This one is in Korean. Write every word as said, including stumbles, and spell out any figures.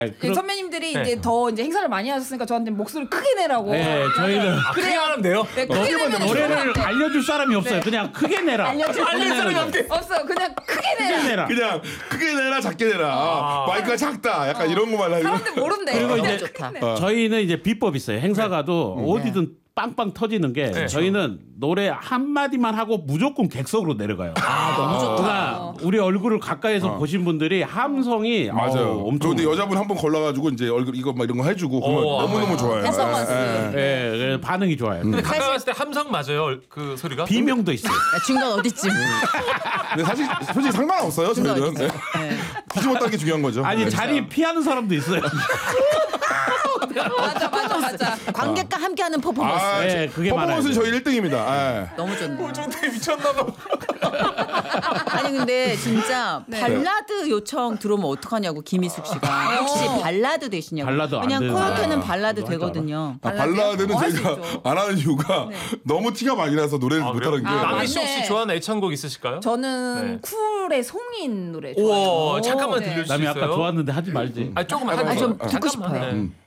그럼, 선배님들이 네. 이제 더 이제 행사를 많이 하셨으니까 저한테 목소리 크게 내라고. 네, 저희는 아, 크게 하면 돼요? 네, 크게 내면 노래를 알려줄 사람이 없어요. 네. 그냥 크게 내라. 알려줄 알릴 사람이 없게. 없어요. 그냥 크게 내라. 크게 내라. 그냥 크게 내라 작게 내라 아. 마이크가 작다 약간 이런 거만 하고 사람들 모른대. 그리고 그냥 이제 크게 내라. 어. 저희는 이제 비법 있어요. 행사 가도 어디든 빵빵 터지는 게 네. 저희는 노래 한 마디만 하고 무조건 객석으로 내려가요. 아 너무 좋다. 그러니까 우리 얼굴을 가까이서 보신 분들이 함성이 맞아요. 어우, 엄청 근데 여자분 한 번 걸러가지고 이제 얼굴 이거 막 이런 거 해주고 그러면 오, 너무 너무 좋아요. 퍼포먼스. 예, 예, 예. 예, 예, 반응이 좋아요. 근데 가까이 갔을 때 함성 맞아요? 그 소리가? 비명도 있어요. 야, 중간 어디쯤? 근데 사실 솔직히 상관없어요. 중간 저희는 어디쯤? 네. 네. 뒤집었다는 게 중요한 거죠. 아니 네. 자리 피하는 사람도 있어요. 맞아 맞아 맞아. 관객과 함께하는 퍼포먼스. 아, 네, 그게 퍼포먼스는 많아요. 저희 일 등입니다. 너무 좋네. 어떻게 미쳤나봐. 아니 근데 진짜 네. 발라드 요청 들어오면 어떡하냐고 김희숙 씨가 혹시 발라드 되시냐고. 발라드 안 그냥 되는 코요태는 거야. 발라드 그거 할 줄 되거든요. 아, 발라드는 어, 할수 저희가 있죠. 안 하는 이유가 너무 티가 많이 나서 노래를 아, 못하는 게. 그래요? 남희 씨 맞네. 혹시 좋아하는 애창곡 있으실까요? 저는 네. 쿨의 송인 노래 좋아해요. 우와 잠깐만 네. 들려주실 수 남이 있어요? 아까 좋았는데 하지 말지. 아 조금 아, 한 좀 듣고 싶어요. 네. 음.